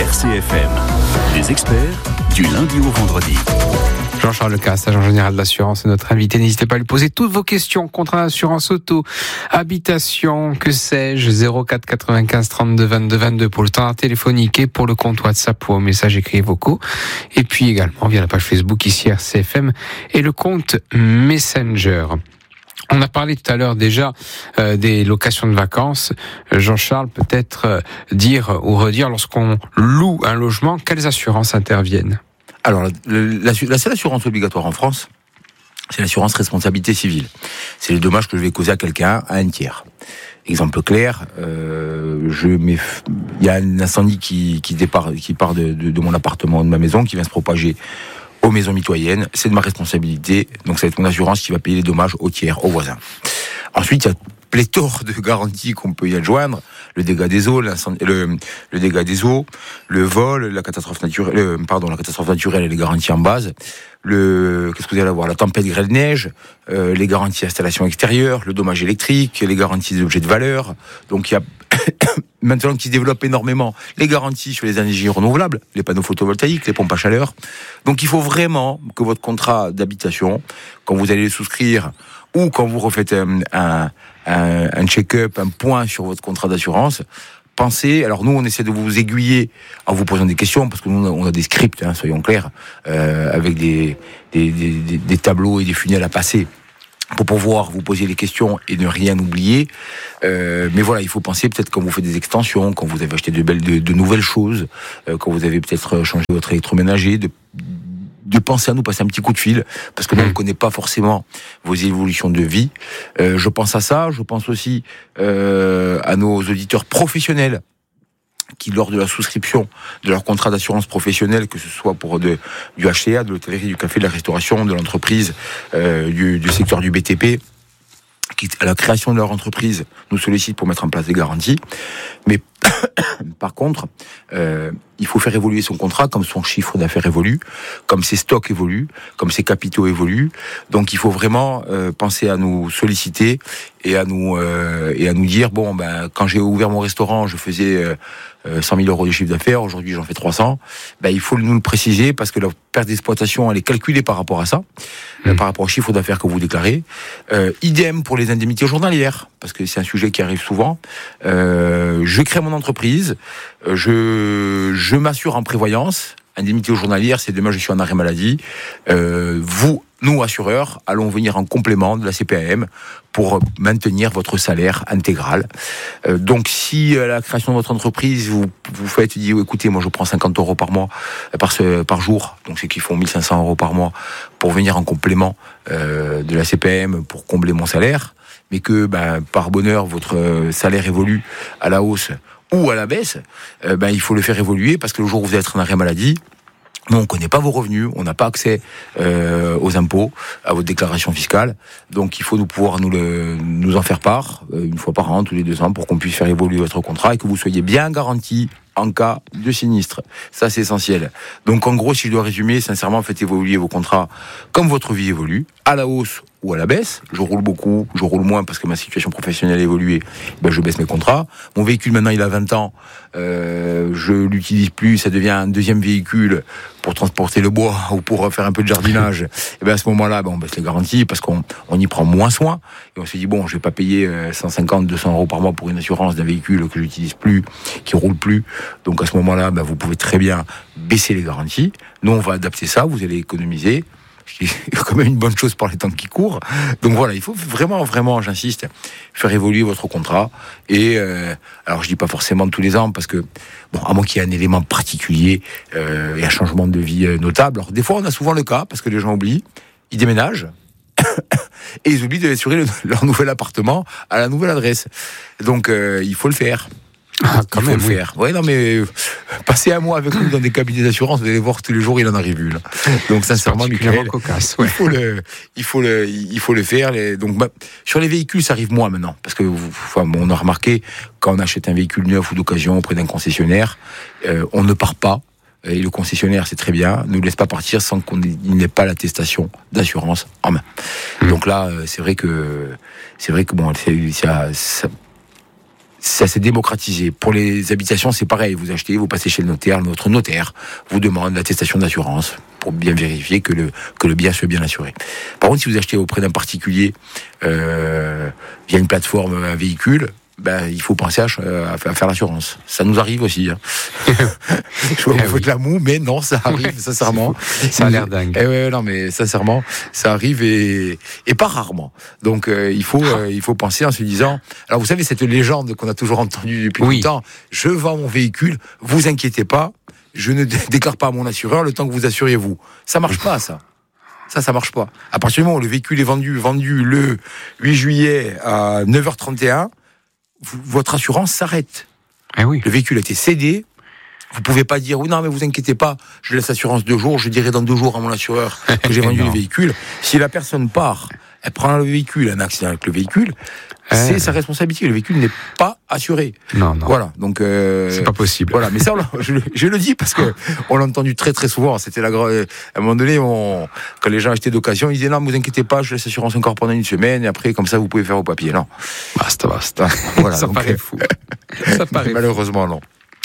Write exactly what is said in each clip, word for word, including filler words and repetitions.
R C F M, les experts du lundi au vendredi. Jean-Charles Lecasse, agent général d'assurance, est notre invité. N'hésitez pas à lui poser toutes vos questions. Contrat d'assurance auto, habitation, que sais-je, zéro quatre quatre-vingt-quinze trente-deux vingt-deux vingt-deux pour le temps téléphonique et pour le compte WhatsApp ou messages écrits vocaux. Et puis également via la page Facebook ici R C F M et le compte Messenger. On a parlé tout à l'heure déjà euh, des locations de vacances. Jean-Charles, peut-être euh, dire ou redire, lorsqu'on loue un logement, quelles assurances interviennent ? Alors, la, la, la seule assurance obligatoire en France, c'est l'assurance responsabilité civile. C'est les dommages que je vais causer à quelqu'un, à un tiers. Exemple clair, euh, je mets, il y a un incendie qui, qui départ, qui part de, de, de mon appartement, de ma maison, qui vient se propager aux maisons mitoyennes. C'est de ma responsabilité. Donc, ça va être mon assurance qui va payer les dommages aux tiers, aux voisins. Ensuite, il y a pléthore de garanties qu'on peut y adjoindre. Le dégât des eaux, le, le dégât des eaux, le vol, la catastrophe naturelle, le, pardon, la catastrophe naturelle et les garanties en base. Le, qu'est-ce que vous allez avoir? La tempête, grêle, neige, euh, les garanties installation extérieure, le dommage électrique, les garanties des objets de valeur. Donc il y a maintenant qui se développe énormément les garanties sur les énergies renouvelables, les panneaux photovoltaïques, les pompes à chaleur. Donc il faut vraiment que votre contrat d'habitation, quand vous allez le souscrire ou quand vous refaites un, un, un, un check-up, un point sur votre contrat d'assurance, pensez, alors nous on essaie de vous aiguiller en vous posant des questions, parce que nous on a des scripts, hein, soyons clairs, euh, avec des, des, des, des tableaux et des funnels à passer, pour pouvoir vous poser les questions et ne rien oublier. Euh, mais voilà, il faut penser peut-être quand vous faites des extensions, quand vous avez acheté de belles, de, de nouvelles choses, euh, quand vous avez peut-être changé votre électroménager, de, de penser à nous passer un petit coup de fil, parce que nous on ne connaît pas forcément vos évolutions de vie. Euh, je pense à ça, je pense aussi euh, à nos auditeurs professionnels, qui, lors de la souscription de leur contrat d'assurance professionnelle, que ce soit pour de, du H C A, de l'hôtellerie, du café, de la restauration, de l'entreprise, euh, du, du secteur du B T P, qui, à la création de leur entreprise, nous sollicitent pour mettre en place des garanties. Mais par contre, euh, il faut faire évoluer son contrat comme son chiffre d'affaires évolue, comme ses stocks évoluent, comme ses capitaux évoluent. Donc il faut vraiment euh, penser à nous solliciter et à nous euh, et à nous dire bon ben quand j'ai ouvert mon restaurant, je faisais euh, cent mille euros de chiffre d'affaires, aujourd'hui j'en fais trois cents. Ben il faut nous le préciser, parce que la perte d'exploitation elle est calculée par rapport à ça, mmh. par rapport au chiffre d'affaires que vous déclarez. Euh, idem pour les indemnités journalières, parce que c'est un sujet qui arrive souvent. Euh, je crée mon entreprise, je je m'assure en prévoyance. Indemnité journalière, c'est demain je suis en arrêt maladie. Euh, vous, nous assureurs, allons venir en complément de la C P A M pour maintenir votre salaire intégral. Euh, donc si à la création de votre entreprise, vous vous faites dire écoutez, moi je prends cinquante euros par mois, par ce, par jour, donc c'est qu'ils font mille cinq cents euros par mois pour venir en complément euh, de la C P A M pour combler mon salaire, mais que ben, par bonheur votre salaire évolue à la hausse ou à la baisse, euh, ben, il faut le faire évoluer, parce que le jour où vous êtes en arrêt maladie, nous, on ne connaît pas vos revenus, on n'a pas accès euh, aux impôts, à votre déclaration fiscale, donc il faut nous pouvoir nous, le, nous en faire part, euh, une fois par an, tous les deux ans, pour qu'on puisse faire évoluer votre contrat et que vous soyez bien garanti en cas de sinistre. Ça, c'est essentiel. Donc, en gros, si je dois résumer, sincèrement, faites évoluer vos contrats comme votre vie évolue, à la hausse ou à la baisse. Je roule beaucoup, je roule moins parce que ma situation professionnelle a évolué, ben je baisse mes contrats. Mon véhicule, maintenant, il a vingt ans, euh, je l'utilise plus, ça devient un deuxième véhicule pour transporter le bois ou pour faire un peu de jardinage. Et ben à ce moment-là, ben on baisse les garanties parce qu'on on y prend moins soin. Et on se dit, bon, je vais pas payer cent cinquante, deux cents euros par mois pour une assurance d'un véhicule que j'utilise plus, qui roule plus. Donc à ce moment-là, ben vous pouvez très bien baisser les garanties. Nous, on va adapter ça, vous allez économiser. C'est quand même une bonne chose pour les temps qui courent. Donc voilà, il faut vraiment, vraiment, j'insiste, faire évoluer votre contrat. Et euh, alors je dis pas forcément tous les ans, parce que bon, à moins qu'il y ait un élément particulier euh, et un changement de vie euh, notable. Alors des fois, on a souvent le cas, parce que les gens oublient, ils déménagent et ils oublient d'assurer le, leur nouvel appartement à la nouvelle adresse. Donc euh, il faut le faire. Ah, quand il même, faut le oui. faire. Ouais, non, mais euh, passez un mois avec nous dans des cabinets d'assurance, vous allez voir tous les jours, il en arrive une. Donc, sincèrement, Michael, cocasse, ouais. il faut le, il faut le, il faut le faire. Les, donc, bah, sur les véhicules, ça arrive moins maintenant, parce que, enfin, bon, on a remarqué quand on achète un véhicule neuf ou d'occasion auprès d'un concessionnaire, euh, on ne part pas. Et le concessionnaire, c'est très bien, ne nous laisse pas partir sans qu'on n'ait pas l'attestation d'assurance en main. Mmh. Donc là, c'est vrai que, c'est vrai que bon, c'est, ça, ça ça s'est démocratisé. Pour les habitations, c'est pareil. Vous achetez, vous passez chez le notaire, notre notaire vous demande l'attestation d'assurance pour bien vérifier que le, que le bien soit bien assuré. Par contre, si vous achetez auprès d'un particulier euh, via une plateforme, un véhicule, ben, il faut penser à, à faire l'assurance. Ça nous arrive aussi. Hein. Je vois, vous faites la moue, mais non, ça arrive, ouais, sincèrement. Ça a l'air dingue. Et ouais, non, mais sincèrement, ça arrive et, et pas rarement. Donc, euh, il faut, euh, il faut penser en se disant. Alors, vous savez, cette légende qu'on a toujours entendue depuis oui. longtemps. Je vends mon véhicule, vous inquiétez pas, je ne déclare pas à mon assureur le temps que vous assuriez vous. Ça marche pas, ça. Ça, ça marche pas. À partir du moment où le véhicule est vendu, vendu le huit juillet à neuf heures trente et un, votre assurance s'arrête. Eh oui. Le véhicule a été cédé. Vous pouvez pas dire, oui, non, mais vous inquiétez pas, je laisse l'assurance deux jours, je dirai dans deux jours à mon assureur que j'ai vendu le véhicule. Si la personne part, elle prend le véhicule, un accident avec le véhicule, eh. c'est sa responsabilité. Le véhicule n'est pas assuré. Non, non. Voilà. Donc, euh, c'est pas possible. Voilà. Mais ça, je, je le dis parce que on l'a entendu très, très souvent. C'était la grande, à un moment donné, on, quand les gens achetaient d'occasion, ils disaient, non, vous inquiétez pas, je laisse l'assurance encore pendant une semaine et après, comme ça, vous pouvez faire vos papiers. Non. Basta, basta. Voilà. Ça donc, paraît fou. Ça paraît malheureusement, non.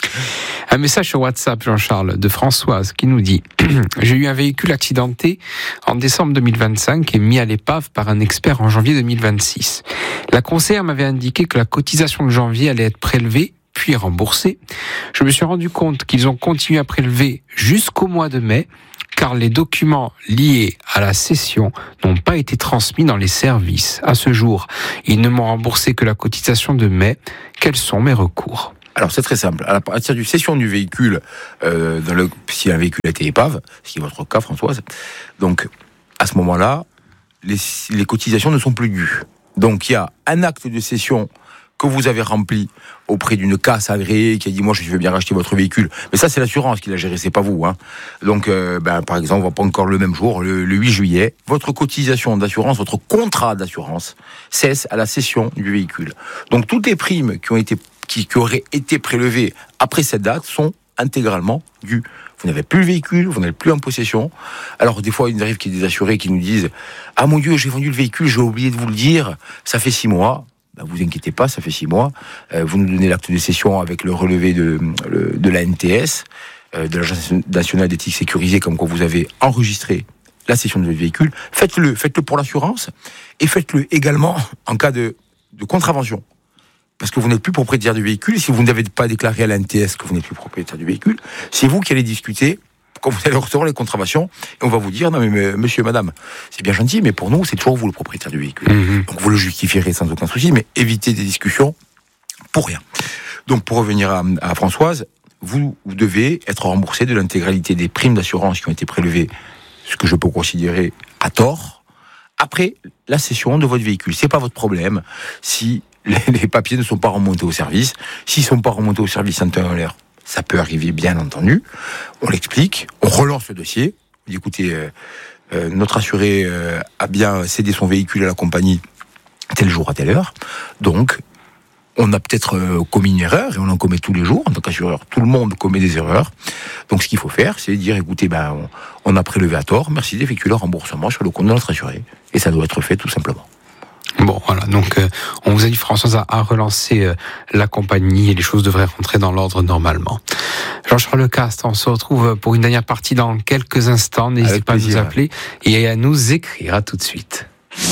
Un message sur WhatsApp, Jean-Charles, de Françoise, qui nous dit « J'ai eu un véhicule accidenté en décembre deux mille vingt-cinq et mis à l'épave par un expert en janvier deux mille vingt-six. La conseillère m'avait indiqué que la cotisation de janvier allait être prélevée, puis remboursée. Je me suis rendu compte qu'ils ont continué à prélever jusqu'au mois de mai, car les documents liés à la cession n'ont pas été transmis dans les services. À ce jour, ils ne m'ont remboursé que la cotisation de mai. Quels sont mes recours ?» Alors c'est très simple. À partir du cession du véhicule, euh, dans le, si un véhicule a été épave, ce qui est votre cas, Françoise, donc à ce moment-là, les, les cotisations ne sont plus dues. Donc il y a un acte de cession que vous avez rempli auprès d'une casse agréée qui a dit moi je veux bien racheter votre véhicule, mais ça c'est l'assurance qui l'a géré, c'est pas vous. Hein. Donc euh, ben, par exemple, on va pas encore le même jour, le, le huit juillet, votre cotisation d'assurance, votre contrat d'assurance cesse à la cession du véhicule. Donc toutes les primes qui ont été Qui, qui auraient été prélevés après cette date sont intégralement dus. Vous n'avez plus le véhicule, vous n'êtes plus en possession. Alors des fois, il nous arrive qu'il y ait des assurés qui nous disent « Ah mon Dieu, j'ai vendu le véhicule, j'ai oublié de vous le dire, ça fait six mois. » Ben, vous inquiétez pas, ça fait six mois. Euh, vous nous donnez l'acte de cession avec le relevé de, le, de la N T S, euh, de l'Agence nationale d'éthique sécurisée, comme quoi vous avez enregistré la cession de votre véhicule. Faites-le, faites-le pour l'assurance et faites-le également en cas de, de contravention. Parce que vous n'êtes plus propriétaire du véhicule, et si vous n'avez pas déclaré à la N T S que vous n'êtes plus propriétaire du véhicule, c'est vous qui allez discuter quand vous allez recevoir les contraventions, et on va vous dire, non mais, mais monsieur, madame, c'est bien gentil, mais pour nous, c'est toujours vous le propriétaire du véhicule. Mmh. Donc vous le justifierez sans aucun souci, mais évitez des discussions pour rien. Donc pour revenir à, à Françoise, vous, vous devez être remboursé de l'intégralité des primes d'assurance qui ont été prélevées, ce que je peux considérer à tort, après la cession de votre véhicule. C'est pas votre problème si les papiers ne sont pas remontés au service. S'ils ne sont pas remontés au service en temps et en heure, ça peut arriver, bien entendu. On l'explique, on relance le dossier. On dit, écoutez, euh, euh, notre assuré euh, a bien cédé son véhicule à la compagnie tel jour à telle heure. Donc, on a peut-être euh, commis une erreur, et on en commet tous les jours, en tant qu'assureur. Tout le monde commet des erreurs. Donc, ce qu'il faut faire, c'est dire, écoutez, ben, on, on a prélevé à tort, merci d'effectuer le remboursement sur le compte de notre assuré. Et ça doit être fait, tout simplement. Bon, voilà, donc euh, on vous a dit, Françoise, à, à relancer euh, la compagnie et les choses devraient rentrer dans l'ordre normalement. Jean-Charles Cast, on se retrouve pour une dernière partie dans quelques instants. N'hésitez pas à nous appeler et à nous écrire. À tout de suite.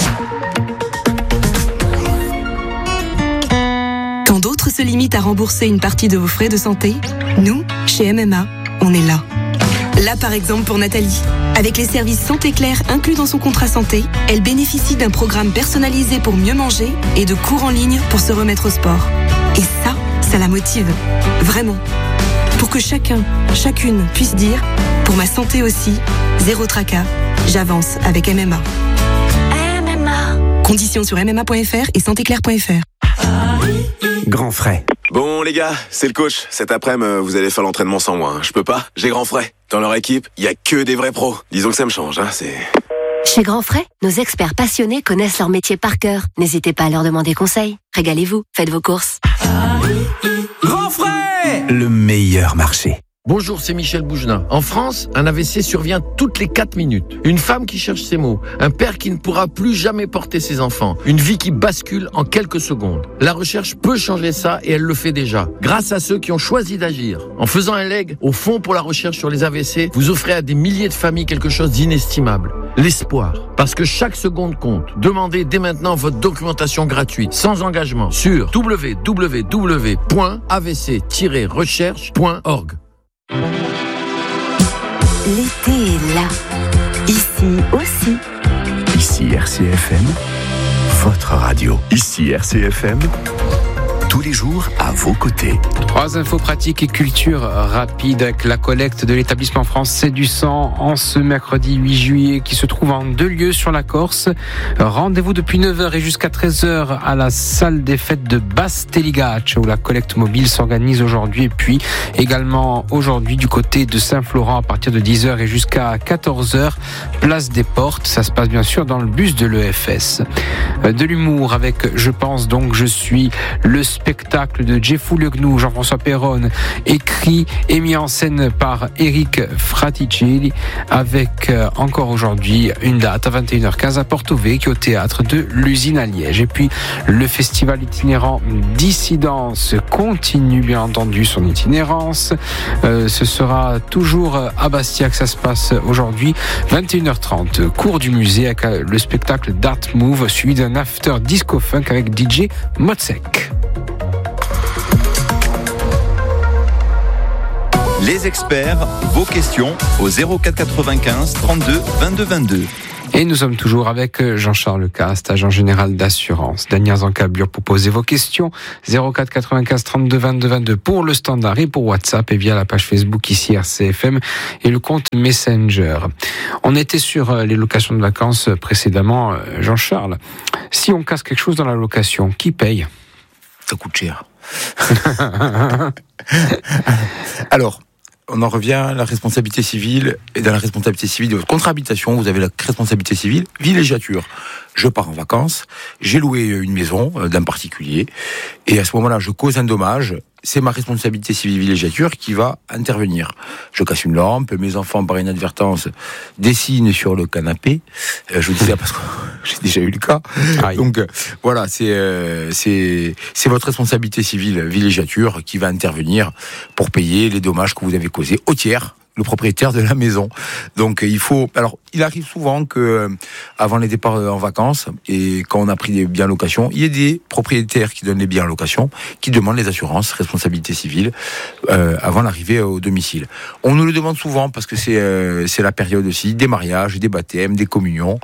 Quand d'autres se limitent à rembourser une partie de vos frais de santé, nous, chez M M A, on est là. Là, par exemple, pour Nathalie. Avec les services Santé Claire inclus dans son contrat santé, elle bénéficie d'un programme personnalisé pour mieux manger et de cours en ligne pour se remettre au sport. Et ça, ça la motive. Vraiment. Pour que chacun, chacune puisse dire « Pour ma santé aussi, zéro tracas, j'avance avec M M A ». M M A. Conditions sur m m a point f r et santé claire point f r. Grand frais. Bon les gars, c'est le coach. Cet après-midi, vous allez faire l'entraînement sans moi. Hein. Je peux pas, j'ai Grand Frais. Dans leur équipe, il y a que des vrais pros. Disons que ça me change, hein, c'est... Chez Grand Frais, nos experts passionnés connaissent leur métier par cœur. N'hésitez pas à leur demander conseil. Régalez-vous, faites vos courses. Grand Frais, le meilleur marché. Bonjour, c'est Michel Boujna. En France, un A V C survient toutes les quatre minutes. Une femme qui cherche ses mots, un père qui ne pourra plus jamais porter ses enfants, une vie qui bascule en quelques secondes. La recherche peut changer ça et elle le fait déjà, grâce à ceux qui ont choisi d'agir. En faisant un leg au Fonds pour la recherche sur les A V C, vous offrez à des milliers de familles quelque chose d'inestimable. L'espoir. Parce que chaque seconde compte. Demandez dès maintenant votre documentation gratuite, sans engagement, sur w w w point a v c tiret recherche point org. L'été est là. Ici aussi. Ici R C F M, votre radio. Ici R C F M, tous les jours à vos côtés. Trois infos pratiques et culture rapide avec la collecte de l'établissement français du sang en ce mercredi huit juillet qui se trouve en deux lieux sur la Corse. Rendez-vous depuis neuf heures et jusqu'à treize heures à la salle des fêtes de Basteligaccio où la collecte mobile s'organise aujourd'hui et puis également aujourd'hui du côté de Saint-Florent à partir de dix heures et jusqu'à quatorze heures, place des Portes. Ça se passe bien sûr dans le bus de l'E F S. De l'humour avec Je pense donc je suis, le spectacle de Jeffou Le Gnou, Jean-François Perron, écrit et mis en scène par Eric Fraticelli, avec euh, encore aujourd'hui une date à vingt et une heures quinze à Porto Vecchio au théâtre de l'Usine à Liège. Et puis le festival itinérant Dissidence continue bien entendu son itinérance. Euh, ce sera toujours à Bastia que ça se passe aujourd'hui, vingt et une heures trente, cours du musée avec le spectacle Dart Move suivi d'un after disco funk avec D J Motsek. Les experts, vos questions au zéro quatre quatre-vingt-quinze trente-deux vingt-deux vingt-deux. Et nous sommes toujours avec Jean-Charles Cast, agent général d'assurance. Daniel Zancablure pour poser vos questions. zéro quatre quatre-vingt-quinze trente-deux vingt-deux vingt-deux pour le standard et pour WhatsApp et via la page Facebook ici R C F M et le compte Messenger. On était sur les locations de vacances précédemment, Jean-Charles. Si on casse quelque chose dans la location, qui paye ? Ça coûte cher. Alors, on en revient à la responsabilité civile. Et dans la responsabilité civile de votre contrat habitation, vous avez la responsabilité civile villégiature. Je pars en vacances, j'ai loué une maison d'un particulier, et à ce moment-là, je cause un dommage. C'est ma responsabilité civile villégiature qui va intervenir. Je casse une lampe, mes enfants, par inadvertance, dessinent sur le canapé. Euh, je vous dis ça parce que j'ai déjà eu le cas. Aïe. Donc euh, voilà, c'est euh, c'est c'est votre responsabilité civile villégiature qui va intervenir pour payer les dommages que vous avez causés au tiers, le propriétaire de la maison. Donc il faut. Alors il arrive souvent que euh, avant les départs en vacances et quand on a pris des biens en location, il y ait des propriétaires qui donnent les biens en location, qui demandent les assurances, responsabilité civile euh, avant l'arrivée au domicile. On nous le demande souvent parce que c'est euh, c'est la période aussi des mariages, des baptêmes, des communions.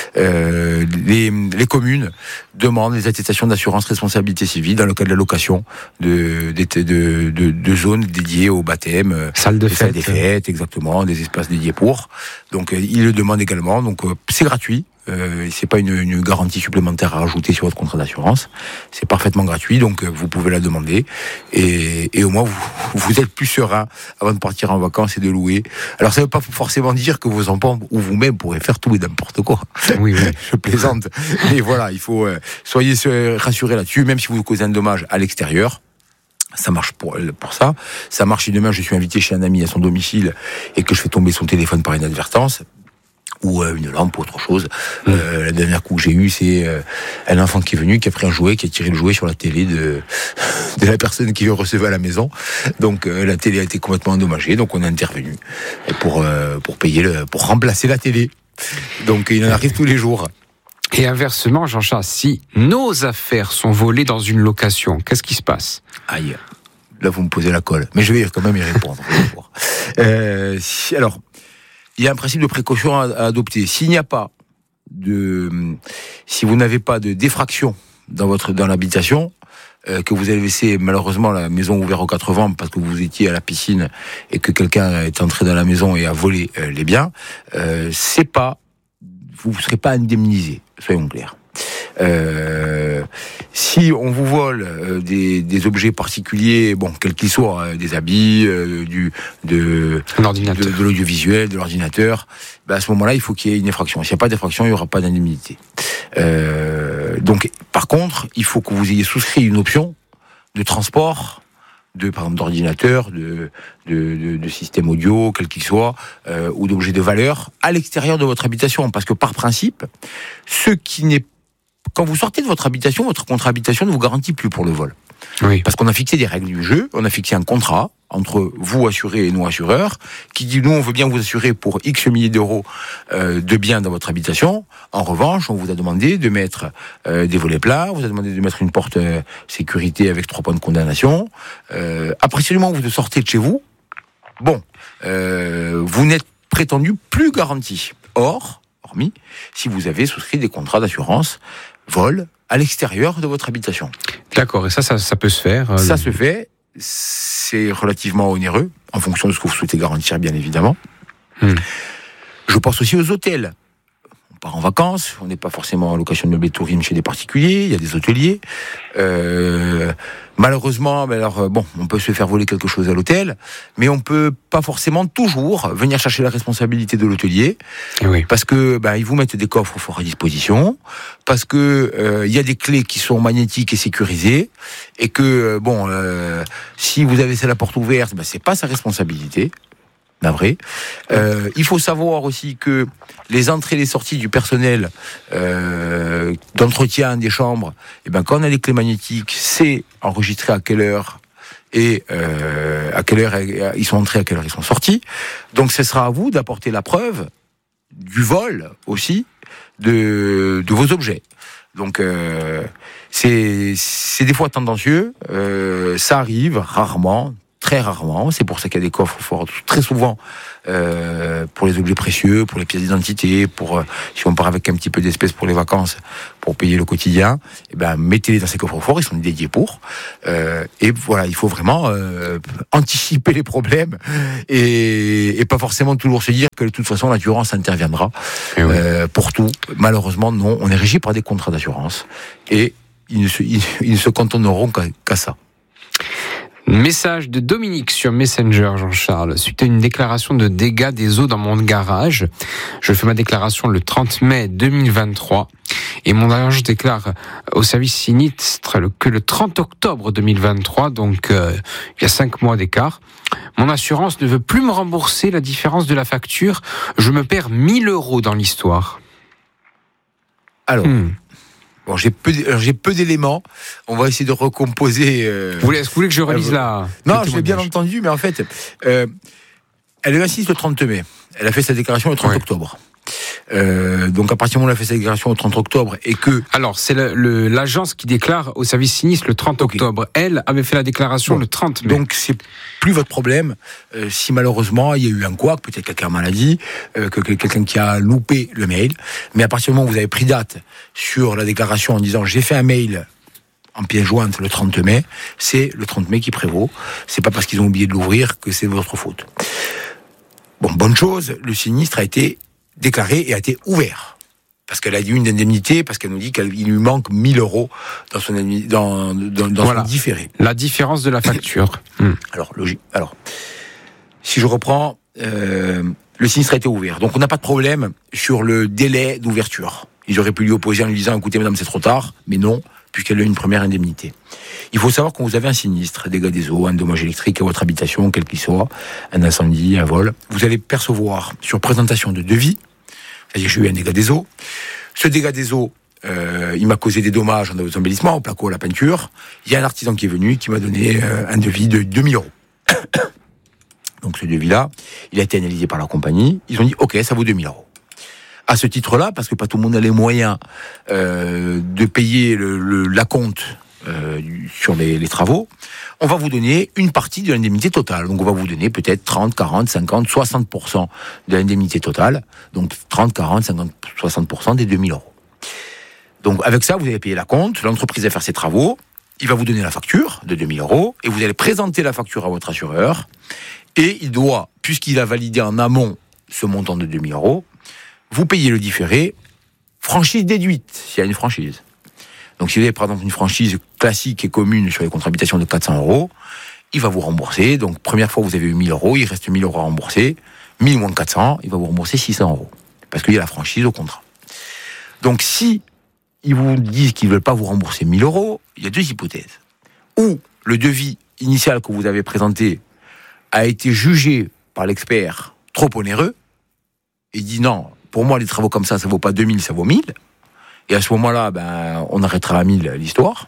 Euh, les les communes demandent les attestations d'assurance responsabilité civile dans le cas de la location de de de, de, de zones dédiées au baptême, salle de fête, salles des fêtes, exactement, des espaces dédiés pour. Donc euh, ils le demandent également. Donc euh, c'est gratuit. Euh, c'est pas une, une garantie supplémentaire à rajouter sur votre contrat d'assurance. C'est parfaitement gratuit, donc euh, vous pouvez la demander. Et, et au moins vous, vous êtes plus serein avant de partir en vacances et de louer. Alors ça veut pas forcément dire que vos enfants ou vous-même pourrez faire tout et n'importe quoi. Oui, oui. Je plaisante. Mais voilà, il faut euh, soyez rassurés là-dessus, même si vous causez un dommage à l'extérieur. Ça marche pour, pour ça. Ça marche si demain je suis invité chez un ami à son domicile et que je fais tomber son téléphone par inadvertance, ou euh, une lampe ou autre chose. Mmh. Euh, la dernière coup que j'ai eu, c'est euh, un enfant qui est venu, qui a pris un jouet, qui a tiré le jouet sur la télé de, de la personne qui le recevait à la maison. Donc euh, la télé a été complètement endommagée, donc on a intervenu pour, euh, pour payer, le, pour remplacer la télé. Donc il en arrive tous les jours. Et inversement, Jean-Charles, si nos affaires sont volées dans une location, qu'est-ce qui se passe ? Aïe, là vous me posez la colle, mais je vais quand même y répondre. euh, si, alors, il y a un principe de précaution à, à adopter. S'il n'y a pas de, si vous n'avez pas de défraction dans votre dans l'habitation, euh, que vous avez laissé malheureusement la maison ouverte aux quatre vents parce que vous étiez à la piscine et que quelqu'un est entré dans la maison et a volé euh, les biens, euh, c'est pas, vous ne serez pas indemnisé. Soyons clairs. Euh, si on vous vole euh, des, des objets particuliers, bon, quels qu'ils soient, euh, des habits, euh, du, de, de, de l'audiovisuel, de l'ordinateur, ben à ce moment-là, il faut qu'il y ait une effraction. S'il n'y a pas d'effraction, il n'y aura pas d'indemnité. Euh, donc, par contre, il faut que vous ayez souscrit une option de transport de, par exemple, d'ordinateurs, de, de, de, de systèmes audio, quel qu'il soit, euh, ou d'objets de valeur, à l'extérieur de votre habitation. Parce que par principe, ce qui n'est, quand vous sortez de votre habitation, votre contrat habitation ne vous garantit plus pour le vol. Oui. Parce qu'on a fixé des règles du jeu, on a fixé un contrat entre vous assurés et nous assureurs, qui dit nous on veut bien vous assurer pour X milliers d'euros euh, de biens dans votre habitation. En revanche, on vous a demandé de mettre euh, des volets plats, on vous a demandé de mettre une porte euh, sécurité avec trois points de condamnation. Euh, à partir du moment où vous sortez de chez vous, bon, euh, vous n'êtes prétendu plus garanti. Or, hormis, si vous avez souscrit des contrats d'assurance vol à l'extérieur de votre habitation. D'accord, et ça, ça, ça peut se faire. Euh, ça le... se fait, c'est relativement onéreux, en fonction de ce que vous souhaitez garantir, bien évidemment. Hmm. Je pense aussi aux hôtels. On part en vacances, on n'est pas forcément en location de meublé de tourisme chez des particuliers, il y a des hôteliers. Euh, malheureusement, ben alors, bon, on peut se faire voler quelque chose à l'hôtel, mais on peut pas forcément toujours venir chercher la responsabilité de l'hôtelier, oui. parce que ben, ils vous mettent des coffres forts à disposition, parce que euh, il y a des clés qui sont magnétiques et sécurisées, et que bon, euh, si vous avez laissé la porte ouverte, ben, c'est pas sa responsabilité. Vrai. Euh, il faut savoir aussi que les entrées et les sorties du personnel euh, d'entretien des chambres, et ben quand on a les clés magnétiques, c'est enregistré à quelle heure et euh, à quelle heure ils sont entrés, à quelle heure ils sont sortis. Donc ce sera à vous d'apporter la preuve du vol aussi de, de vos objets. Donc euh, c'est, c'est des fois tendancieux, euh, ça arrive rarement. Très rarement, c'est pour ça qu'il y a des coffres forts très souvent euh, pour les objets précieux, pour les pièces d'identité, pour euh, si on part avec un petit peu d'espèces pour les vacances, pour payer le quotidien, et ben mettez-les dans ces coffres forts, ils sont dédiés pour. Euh, et voilà, il faut vraiment euh, anticiper les problèmes et, et pas forcément toujours se dire que de toute façon l'assurance interviendra oui. euh, pour tout. Malheureusement, non, on est régi par des contrats d'assurance et ils ne se, ils, ils ne se cantonneront qu'à, qu'à ça. Message de Dominique sur Messenger, Jean-Charles. Suite à une déclaration de dégâts des eaux dans mon garage, je fais ma déclaration le trente mai deux mille vingt-trois et mon agent déclare au service sinistre que le trente octobre deux mille vingt-trois, donc euh, il y a cinq mois d'écart. Mon assurance ne veut plus me rembourser la différence de la facture. Je me perds mille euros dans l'histoire. Alors... Hmm. Bon, j'ai peu, j'ai peu d'éléments. On va essayer de recomposer. Euh... Vous, voulez, vous voulez que je relise euh, la Non, je l'ai bien entendu, mais en fait, euh, elle est assise le trente mai. Elle a fait sa déclaration le trente ouais. octobre. Euh, donc à partir du moment où elle a fait sa déclaration le trente octobre et que... Alors c'est le, le, l'agence qui déclare au service sinistre le trente octobre. Okay. Elle avait fait la déclaration bon. le trente mai. Donc c'est plus votre problème euh, si malheureusement il y a eu un couac, peut-être quelqu'un maladie, euh, que, que quelqu'un qui a loupé le mail. Mais à partir du moment où vous avez pris date sur la déclaration en disant j'ai fait un mail en pièce jointe le trente mai, c'est le trente mai qui prévaut. C'est pas parce qu'ils ont oublié de l'ouvrir que c'est votre faute. Bon, bonne chose, le sinistre a été déclaré et a été ouvert. Parce qu'elle a eu une indemnité, parce qu'elle nous dit qu'il lui manque mille euros dans son, dans, dans, dans voilà. son différé. La différence de la facture. hum. Alors, logique. Alors, si je reprends, euh, le sinistre a été ouvert. Donc, on n'a pas de problème sur le délai d'ouverture. Ils auraient pu lui opposer en lui disant, écoutez, madame, c'est trop tard. Mais non, puisqu'elle a eu une première indemnité. Il faut savoir quand vous avez un sinistre, dégâts des eaux, un dommage électrique à votre habitation, quel qu'il soit, un incendie, un vol, vous allez percevoir sur présentation de devis, c'est-à-dire j'ai eu un dégât des eaux, ce dégât des eaux, euh, il m'a causé des dommages en embellissements, au placo, à la peinture, il y a un artisan qui est venu, qui m'a donné euh, un devis de deux mille euros. Donc ce devis-là, il a été analysé par la compagnie, ils ont dit, ok, ça vaut deux mille euros. À ce titre-là, parce que pas tout le monde a les moyens euh, de payer le, le, la compte euh, sur les, les travaux, on va vous donner une partie de l'indemnité totale. Donc on va vous donner peut-être trente, quarante, cinquante, soixante pour cent de l'indemnité totale. Donc trente, quarante, cinquante, soixante pour cent des deux mille euros. Donc avec ça, vous allez payer la compte, l'entreprise va faire ses travaux, il va vous donner la facture de deux mille euros, et vous allez présenter la facture à votre assureur, et il doit, puisqu'il a validé en amont ce montant de deux mille euros, vous payez le différé, franchise déduite, s'il y a une franchise. Donc si vous avez par exemple une franchise classique et commune sur les contrats d'habitation de quatre cents euros, il va vous rembourser. Donc première fois vous avez eu mille euros, il reste mille euros à rembourser. mille moins quatre cents, il va vous rembourser six cents euros. Parce qu'il y a la franchise au contrat. Donc si ils vous disent qu'ils ne veulent pas vous rembourser mille euros, il y a deux hypothèses. Ou le devis initial que vous avez présenté a été jugé par l'expert trop onéreux, et dit non, pour moi les travaux comme ça, ça vaut pas deux mille, ça vaut mille, et à ce moment-là, ben, on arrêtera à mille l'histoire.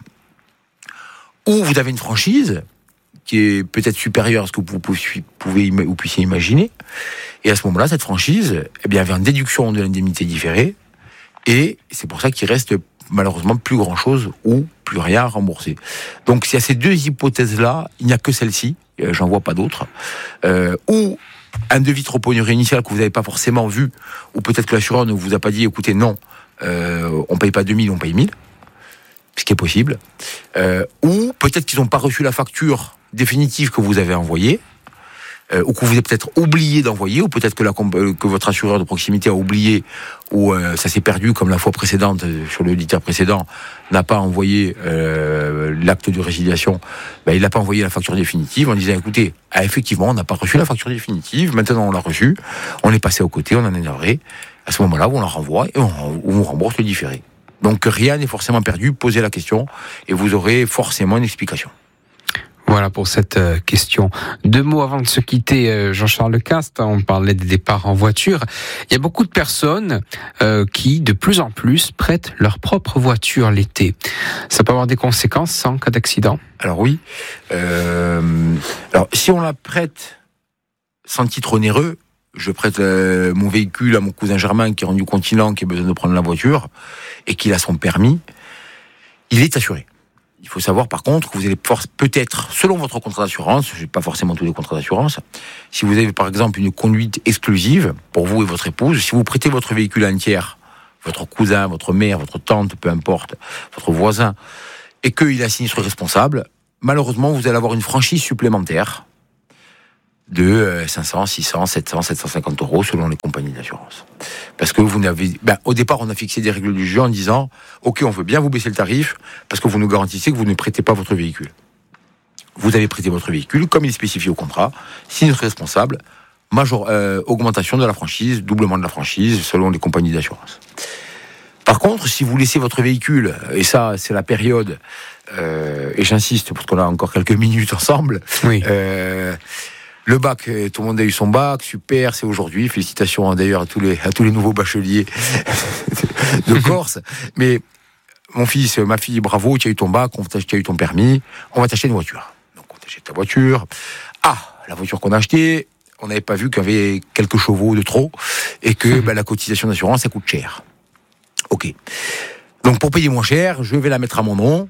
Ou vous avez une franchise qui est peut-être supérieure à ce que vous pouvez, pouvez, vous puissiez imaginer, et à ce moment-là, cette franchise, eh bien, avait une déduction de l'indemnité différée, et c'est pour ça qu'il reste malheureusement plus grand-chose ou plus rien à rembourser. Donc, s'il y a ces deux hypothèses-là, il n'y a que celle-ci, euh, j'en vois pas d'autres, euh, ou un devis trop onéreux initial que vous n'avez pas forcément vu, ou peut-être que l'assureur ne vous a pas dit, écoutez, non, euh, on paye pas deux mille, on paye mille, ce qui est possible, euh, ou peut-être qu'ils n'ont pas reçu la facture définitive que vous avez envoyée, Euh, ou que vous avez peut-être oublié d'envoyer, ou peut-être que, la, que votre assureur de proximité a oublié, ou euh, ça s'est perdu comme la fois précédente, sur le litière précédent, n'a pas envoyé euh, l'acte de résiliation, ben, il n'a pas envoyé la facture définitive en disant, écoutez, ah, effectivement, on n'a pas reçu la facture définitive, maintenant on l'a reçue, on est passé aux côtés, on en est navré, à ce moment-là, on la renvoie et on, on rembourse le différé. Donc rien n'est forcément perdu, posez la question, et vous aurez forcément une explication. Voilà pour cette question. Deux mots avant de se quitter, Jean-Charles Cast, on parlait des départs en voiture. Il y a beaucoup de personnes euh, qui, de plus en plus, prêtent leur propre voiture l'été. Ça peut avoir des conséquences en cas d'accident ? Alors oui. Euh, alors si on la prête sans titre onéreux, je prête euh, mon véhicule à mon cousin Germain qui est rendu continent, qui a besoin de prendre la voiture, et qu'il a son permis, il est assuré. Il faut savoir par contre que vous allez peut-être, selon votre contrat d'assurance, je n'ai pas forcément tous les contrats d'assurance, si vous avez par exemple une conduite exclusive pour vous et votre épouse, si vous prêtez votre véhicule à un tiers, votre cousin, votre mère, votre tante, peu importe, votre voisin, et qu'il a un sinistre responsable, malheureusement vous allez avoir une franchise supplémentaire de cinq cents, six cents, sept cents, sept cent cinquante euros selon les compagnies d'assurance. Parce que vous n'avez, ben, au départ, on a fixé des règles du jeu en disant, ok, on veut bien vous baisser le tarif parce que vous nous garantissez que vous ne prêtez pas votre véhicule. Vous avez prêté votre véhicule, comme il est spécifié au contrat, sinistre responsable, major, euh, augmentation de la franchise, doublement de la franchise selon les compagnies d'assurance. Par contre, si vous laissez votre véhicule, et ça, c'est la période, euh, et j'insiste parce qu'on a encore quelques minutes ensemble, oui. euh, Le bac, tout le monde a eu son bac, super, c'est aujourd'hui. Félicitations d'ailleurs à tous les, à tous les nouveaux bacheliers de Corse. Mais mon fils, ma fille, bravo, tu as eu ton bac, tu as eu ton permis, on va t'acheter une voiture. Donc on t'achète ta voiture. Ah, la voiture qu'on a achetée, on n'avait pas vu qu'il y avait quelques chevaux de trop et que ben, la cotisation d'assurance, ça coûte cher. Ok. Donc pour payer moins cher, je vais la mettre à mon nom.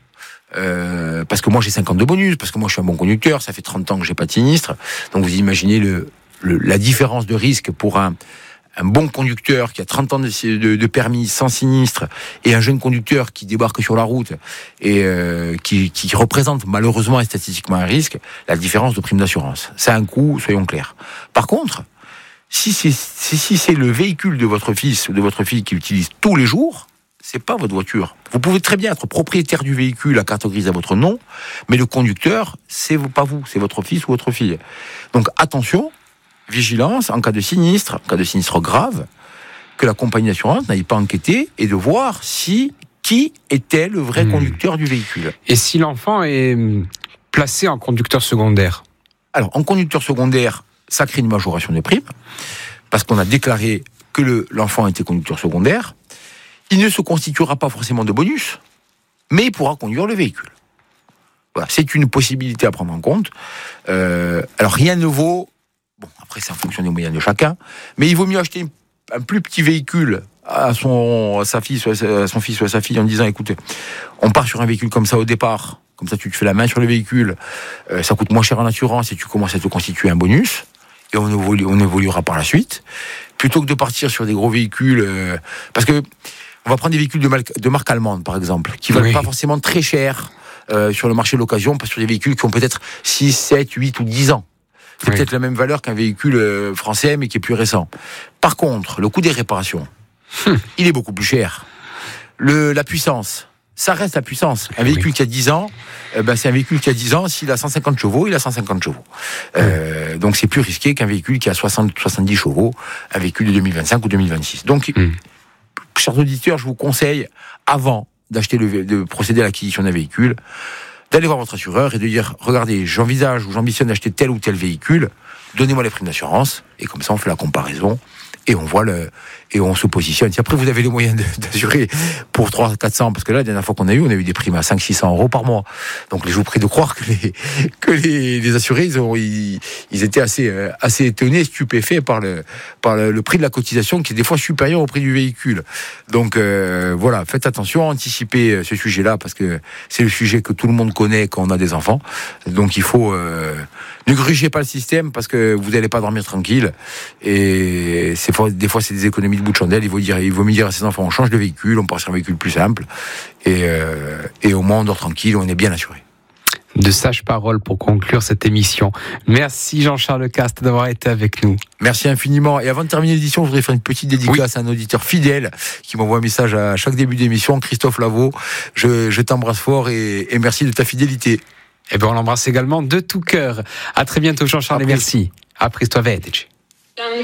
Euh, parce que moi j'ai cinquante de bonus, parce que moi je suis un bon conducteur, ça fait trente ans que j'ai pas de sinistre, donc vous imaginez le, le, la différence de risque pour un, un bon conducteur qui a trente ans de, de, de permis sans sinistre et un jeune conducteur qui débarque sur la route et euh, qui, qui représente malheureusement et statistiquement un risque, la différence de prime d'assurance. C'est un coût, soyons clairs. Par contre, si c'est, si c'est le véhicule de votre fils ou de votre fille qui l'utilise tous les jours, c'est pas votre voiture. Vous pouvez très bien être propriétaire du véhicule à carte grise à votre nom, mais le conducteur, c'est pas vous, c'est votre fils ou votre fille. Donc attention, vigilance, en cas de sinistre, en cas de sinistre grave, que la compagnie d'assurance n'aille pas enquêter et de voir si, qui était le vrai mmh. conducteur du véhicule. Et si l'enfant est placé en conducteur secondaire ? Alors, en conducteur secondaire, ça crée une majoration de prime, parce qu'on a déclaré que le, l'enfant était conducteur secondaire. Il ne se constituera pas forcément de bonus, mais il pourra conduire le véhicule. Voilà, c'est une possibilité à prendre en compte. Euh, alors rien ne vaut, bon après c'est en fonction des moyens de chacun, mais il vaut mieux acheter un plus petit véhicule à son, à sa fille, à son fils ou à sa fille en disant écoutez, on part sur un véhicule comme ça au départ, comme ça tu te fais la main sur le véhicule, euh, ça coûte moins cher en assurance et tu commences à te constituer un bonus. Et on, évolu, on évoluera par la suite, plutôt que de partir sur des gros véhicules, euh, parce que on va prendre des véhicules de, mal, de marque allemande, par exemple, qui ne valent oui. pas forcément très cher euh, sur le marché de l'occasion, parce que sur des véhicules qui ont peut-être six, sept, huit ou dix ans. C'est oui. peut-être la même valeur qu'un véhicule euh, français, mais qui est plus récent. Par contre, le coût des réparations, hum. il est beaucoup plus cher. Le, la puissance, ça reste la puissance. Un véhicule oui. qui a dix ans, euh, ben, c'est un véhicule qui a dix ans, s'il a cent cinquante chevaux, il a cent cinquante chevaux. Euh, hum. Donc c'est plus risqué qu'un véhicule qui a soixante, soixante-dix chevaux, un véhicule de deux mille vingt-cinq ou deux mille vingt-six. Donc, hum. chers auditeurs, je vous conseille, avant d'acheter le, de procéder à l'acquisition d'un véhicule, d'aller voir votre assureur et de dire, regardez, j'envisage ou j'ambitionne d'acheter tel ou tel véhicule, donnez-moi les primes d'assurance, et comme ça on fait la comparaison, et on voit le, et on se positionne. Si après vous avez les moyens de, d'assurer pour trois cents, quatre cents, parce que là, la dernière fois qu'on a eu, on a eu des primes à cinq cents, six cents euros par mois. Donc, je vous prie de croire que les, que les, les assurés, ils ont, ils, ils étaient assez, euh, assez étonnés, stupéfaits par le, par le, le prix de la cotisation qui est des fois supérieur au prix du véhicule. Donc, euh, voilà, faites attention, anticipez ce sujet-là parce que c'est le sujet que tout le monde connaît quand on a des enfants. Donc, il faut, euh, ne grugez pas le système parce que vous n'allez pas dormir tranquille. Et c'est, des fois, c'est des économies de bout de chandelle. Il vaut dire, il vaut mieux dire à ses enfants, on change de véhicule, on part sur un véhicule plus simple. Et, euh, et au moins, on dort tranquille, on est bien assuré. De sages paroles pour conclure cette émission. Merci Jean-Charles Cast d'avoir été avec nous. Merci infiniment. Et avant de terminer l'édition, je voudrais faire une petite dédicace oui. à un auditeur fidèle qui m'envoie un message à chaque début d'émission, Christophe Lavaux. Je, je t'embrasse fort et, et merci de ta fidélité. Eh bien, on l'embrasse également de tout cœur. À très bientôt Jean-Charles et merci. Après toi, Vedec.